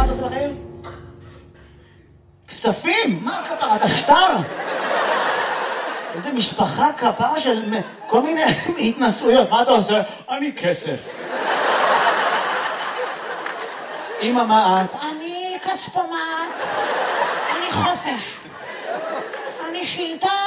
מה אתה עושה בחיים? כספים? מה כפרה? אתה שטר? איזה משפחה כפרה של כל מיני התנסויות. מה אתה עושה? אני כסף. אמא, מה את? אני כספומט. אני חופש. אני שלטון.